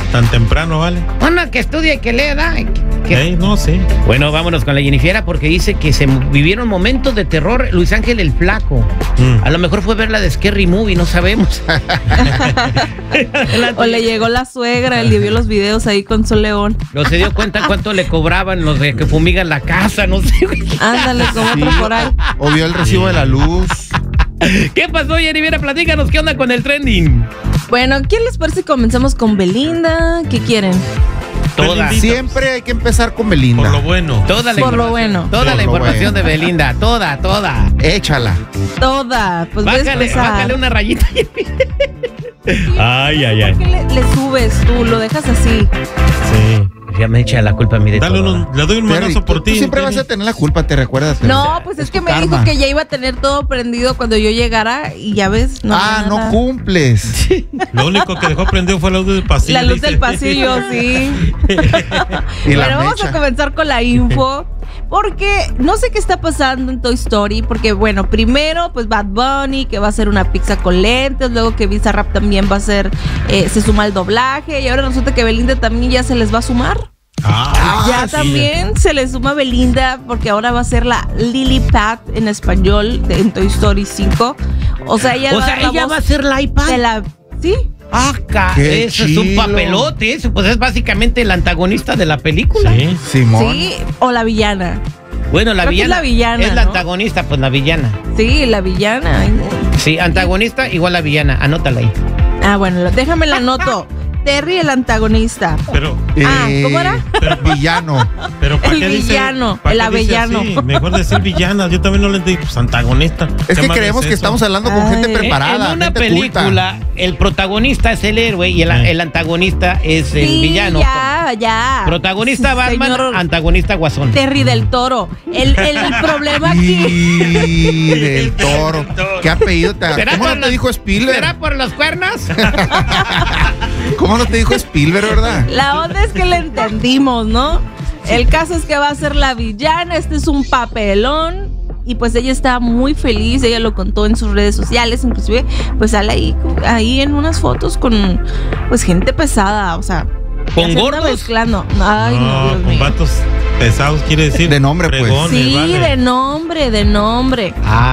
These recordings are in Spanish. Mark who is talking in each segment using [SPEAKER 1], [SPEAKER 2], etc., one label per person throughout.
[SPEAKER 1] tan temprano, ¿vale?
[SPEAKER 2] Una que estudia y que lea, ¿da?
[SPEAKER 1] No sé.
[SPEAKER 2] Bueno, vámonos con la Jennifiera porque dice que se vivieron momentos de terror. Luis Ángel el Flaco. A lo mejor fue ver la de Scary Movie, no sabemos.
[SPEAKER 3] O le llegó la suegra, él vio los videos ahí con Sol León.
[SPEAKER 2] No se dio cuenta cuánto le cobraban los de que fumigan la casa, no sé.
[SPEAKER 3] Ándale, como otro por ahí.
[SPEAKER 4] O vio el recibo de la luz.
[SPEAKER 2] ¿Qué pasó, Jennifiera? Platícanos, ¿qué onda con el trending?
[SPEAKER 3] Bueno, ¿quién les parece si comenzamos con Belinda? ¿Qué quieren?
[SPEAKER 2] Toda.
[SPEAKER 4] Siempre hay que empezar con Belinda.
[SPEAKER 1] Por lo bueno.
[SPEAKER 2] Toda la
[SPEAKER 3] Por lo
[SPEAKER 2] información.
[SPEAKER 3] bueno.
[SPEAKER 2] Toda la
[SPEAKER 4] Por lo
[SPEAKER 2] información
[SPEAKER 4] bueno.
[SPEAKER 2] de Belinda. Toda.
[SPEAKER 4] Échala.
[SPEAKER 3] Toda. Pues voy a empezar.
[SPEAKER 2] Bájale una rayita. Ay.
[SPEAKER 3] ¿Por qué le subes tú? Lo dejas así.
[SPEAKER 1] Sí.
[SPEAKER 2] Ya me echa la culpa a mí de
[SPEAKER 1] Dale
[SPEAKER 2] todo.
[SPEAKER 1] le doy un
[SPEAKER 4] Terry,
[SPEAKER 1] manazo por
[SPEAKER 4] tú
[SPEAKER 1] ti.
[SPEAKER 4] siempre vas a tener la culpa, te recuerdas.
[SPEAKER 3] No, pues es que
[SPEAKER 4] tu
[SPEAKER 3] me dijo
[SPEAKER 4] karma.
[SPEAKER 3] que ya iba a tener todo prendido cuando yo llegara y ya ves.
[SPEAKER 4] No
[SPEAKER 3] nada.
[SPEAKER 4] cumples.
[SPEAKER 1] Lo único que dejó prendido fue la luz del pasillo.
[SPEAKER 3] La luz
[SPEAKER 1] dice.
[SPEAKER 3] del pasillo, sí.
[SPEAKER 4] Y la
[SPEAKER 3] Bueno, vamos
[SPEAKER 4] mecha.
[SPEAKER 3] a comenzar con la info. Porque no sé qué está pasando en Toy Story. Porque, bueno, primero, pues Bad Bunny, que va a hacer una pizza con lentes. Luego que Bizarrap también va a hacer, se suma al doblaje. Y ahora resulta que Belinda también ya se les va a sumar. Ya
[SPEAKER 1] Sí.
[SPEAKER 3] también se le suma Belinda porque ahora va a ser la Lily Pat en español en Toy Story 5. O sea, ella
[SPEAKER 2] Va a ser la iPad.
[SPEAKER 3] ¿Sí?
[SPEAKER 4] Qué
[SPEAKER 2] Eso es un
[SPEAKER 4] chilo.
[SPEAKER 2] papelote. Eso pues es básicamente el antagonista de la película.
[SPEAKER 1] Sí.
[SPEAKER 4] Simón.
[SPEAKER 3] Sí, o la villana.
[SPEAKER 2] Bueno, la
[SPEAKER 3] Creo que
[SPEAKER 2] villana.
[SPEAKER 3] es la villana,
[SPEAKER 2] Es la
[SPEAKER 3] ¿no?
[SPEAKER 2] antagonista, pues la villana.
[SPEAKER 3] Sí, la villana. Ay, no.
[SPEAKER 2] Sí, antagonista igual la villana. Anótala ahí.
[SPEAKER 3] Bueno, déjame la anoto. Terry, el antagonista.
[SPEAKER 1] Pero,
[SPEAKER 3] ¿Cómo era?
[SPEAKER 4] Villano.
[SPEAKER 1] ¿para
[SPEAKER 3] El
[SPEAKER 1] qué dice?
[SPEAKER 3] villano,
[SPEAKER 1] ¿Para
[SPEAKER 3] el
[SPEAKER 1] qué dice
[SPEAKER 3] avellano.
[SPEAKER 1] así? Mejor decir villana. Yo también no le entendí. Pues antagonista.
[SPEAKER 4] Es
[SPEAKER 1] ¿Qué
[SPEAKER 4] que
[SPEAKER 1] más
[SPEAKER 4] creemos
[SPEAKER 1] es
[SPEAKER 4] que
[SPEAKER 1] eso?
[SPEAKER 4] estamos hablando con gente
[SPEAKER 3] Ay.
[SPEAKER 4] preparada.
[SPEAKER 2] En una
[SPEAKER 4] gente
[SPEAKER 2] película,
[SPEAKER 4] culta.
[SPEAKER 2] el protagonista es el héroe y el antagonista es el
[SPEAKER 3] Sí,
[SPEAKER 2] villano.
[SPEAKER 3] ya.
[SPEAKER 2] Protagonista Batman,
[SPEAKER 3] Señor
[SPEAKER 2] antagonista Guasón.
[SPEAKER 3] Terry del Toro. El problema aquí.
[SPEAKER 4] Y del Toro. ¿Qué apellido te
[SPEAKER 2] ¿Será
[SPEAKER 4] ¿Cómo
[SPEAKER 2] por
[SPEAKER 4] no te
[SPEAKER 2] los-
[SPEAKER 4] dijo Spielberg?
[SPEAKER 2] ¿Será por los cuernos?
[SPEAKER 4] ¿Cómo no te dijo Spielberg, verdad?
[SPEAKER 3] La onda es que le entendimos, ¿no? El caso es que va a ser la villana. Este es un papelón. Y pues ella está muy feliz. Ella lo contó en sus redes sociales. Inclusive, pues sale ahí en unas fotos con pues gente pesada. O sea,
[SPEAKER 2] ¿Con
[SPEAKER 3] ya se anda
[SPEAKER 2] gordos?
[SPEAKER 3] mezclando. Ay, no,
[SPEAKER 1] No,
[SPEAKER 3] Dios
[SPEAKER 1] con
[SPEAKER 3] mío.
[SPEAKER 1] vatos pesados quiere decir.
[SPEAKER 4] De nombre, pues.
[SPEAKER 1] fregones,
[SPEAKER 3] Sí,
[SPEAKER 1] vale.
[SPEAKER 3] de nombre.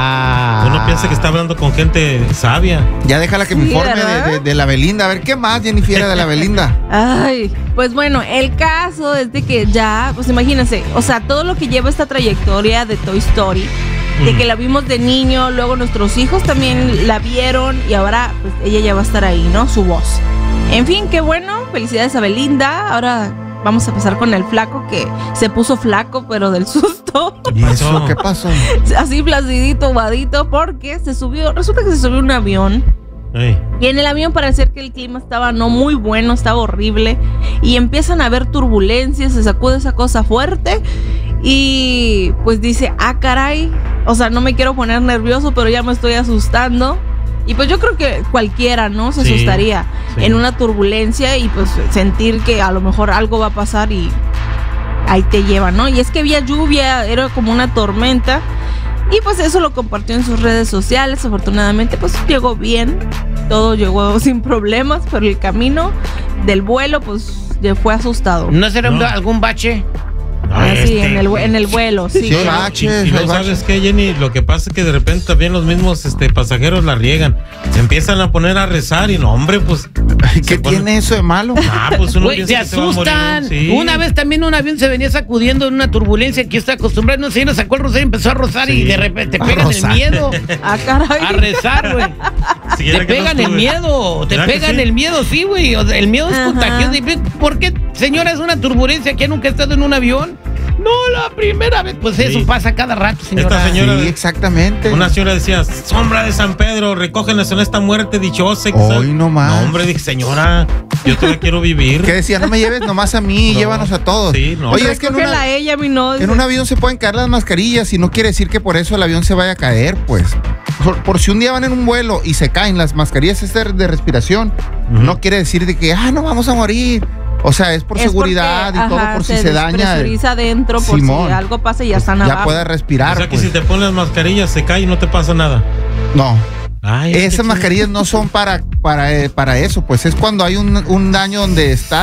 [SPEAKER 1] Uno piensa que está hablando con gente sabia.
[SPEAKER 4] Ya déjala que me
[SPEAKER 3] Sí,
[SPEAKER 4] informe
[SPEAKER 3] ¿verdad?
[SPEAKER 4] de la Belinda. A ver, ¿qué más, Jennifer, de la Belinda?
[SPEAKER 3] Ay, pues bueno, el caso es de que ya, pues imagínense, o sea, todo lo que lleva esta trayectoria de Toy Story, de que la vimos de niño, luego nuestros hijos también la vieron y ahora pues ella ya va a estar ahí, ¿no? Su voz. En fin, qué bueno, felicidades a Belinda. Ahora vamos a empezar con el flaco que se puso flaco, pero del susto.
[SPEAKER 4] ¿Y eso qué pasó?
[SPEAKER 3] Así placidito, vadito, porque resulta que se subió a un avión.
[SPEAKER 1] Ey.
[SPEAKER 3] Y en el avión parece que el clima estaba no muy bueno, estaba horrible. Y empiezan a haber turbulencias, se sacude esa cosa fuerte. Y pues dice, caray. O sea, no me quiero poner nervioso, pero ya me estoy asustando. Y pues yo creo que cualquiera, ¿no? Se
[SPEAKER 1] Sí,
[SPEAKER 3] asustaría
[SPEAKER 1] sí.
[SPEAKER 3] en una turbulencia y pues sentir que a lo mejor algo va a pasar y ahí te lleva, ¿no? Y es que había lluvia, era como una tormenta. Y pues eso lo compartió en sus redes sociales. Afortunadamente pues llegó bien. Todo llegó sin problemas. Pero el camino del vuelo pues ya fue asustado.
[SPEAKER 2] ¿No será
[SPEAKER 1] No.
[SPEAKER 2] algún bache?
[SPEAKER 3] Sí, en el vuelo. Sí,
[SPEAKER 4] Sí,
[SPEAKER 3] claro.
[SPEAKER 4] baches,
[SPEAKER 1] Y no
[SPEAKER 4] hay
[SPEAKER 1] sabes
[SPEAKER 4] baches.
[SPEAKER 1] qué, Jenny, lo que pasa es que de repente también los mismos pasajeros la riegan. Se empiezan a poner a rezar y no, hombre, pues.
[SPEAKER 4] Ay, ¿qué
[SPEAKER 1] se ponen-
[SPEAKER 4] tiene eso de malo?
[SPEAKER 1] Pues uno
[SPEAKER 2] Güey,
[SPEAKER 1] piensa
[SPEAKER 2] se
[SPEAKER 1] que se va a morir,
[SPEAKER 2] asustan.
[SPEAKER 1] sí.
[SPEAKER 2] Una vez también un avión se venía sacudiendo en una turbulencia que está acostumbrado. No sé, sacó el rosario y empezó a rozar
[SPEAKER 1] Sí.
[SPEAKER 2] y de repente te
[SPEAKER 4] A
[SPEAKER 2] pegan
[SPEAKER 4] rozar.
[SPEAKER 2] el miedo.
[SPEAKER 3] Caray.
[SPEAKER 2] A rezar, güey.
[SPEAKER 1] Si
[SPEAKER 2] Te
[SPEAKER 1] era que no
[SPEAKER 2] pegan el
[SPEAKER 1] estuve.
[SPEAKER 2] miedo, te
[SPEAKER 1] ¿Verdad que
[SPEAKER 2] pegan
[SPEAKER 1] sí?
[SPEAKER 2] el miedo, sí, güey. O sea, el miedo es
[SPEAKER 3] Ajá.
[SPEAKER 2] contagioso. ¿Por qué, señora, es una turbulencia que nunca ha estado en un avión? No, la primera vez. Pues eso
[SPEAKER 1] Sí.
[SPEAKER 2] pasa cada rato, señora.
[SPEAKER 1] Esta señora-
[SPEAKER 4] Sí, exactamente.
[SPEAKER 1] Una señora decía, sombra de San Pedro, recógenos en esta muerte dichosa.
[SPEAKER 4] Hoy no más.
[SPEAKER 1] No, hombre, dije, señora, yo todavía quiero vivir.
[SPEAKER 4] ¿Qué decía? No me lleves nomás a mí,
[SPEAKER 1] No.
[SPEAKER 4] llévanos a todos.
[SPEAKER 1] Sí, no.
[SPEAKER 4] Oye, es que
[SPEAKER 3] Recógela a ella, mi no.
[SPEAKER 4] en un avión se pueden caer las mascarillas y no quiere decir que por eso el avión se vaya a caer, pues. Por si un día van en un vuelo y se caen las mascarillas de respiración, no quiere decir de que, no vamos a morir. O sea, es por
[SPEAKER 3] Es
[SPEAKER 4] seguridad
[SPEAKER 3] porque,
[SPEAKER 4] y todo, por si se daña.
[SPEAKER 3] despresuriza adentro por
[SPEAKER 4] Simón.
[SPEAKER 3] si algo pasa y ya están
[SPEAKER 4] Ya
[SPEAKER 3] abajo.
[SPEAKER 4] puede respirar.
[SPEAKER 1] O sea que
[SPEAKER 4] pues.
[SPEAKER 1] si te pones las mascarillas se cae y no te pasa nada.
[SPEAKER 4] No.
[SPEAKER 1] Ay, qué
[SPEAKER 4] Esas
[SPEAKER 1] chido.
[SPEAKER 4] mascarillas no son para eso, pues es cuando hay un daño donde está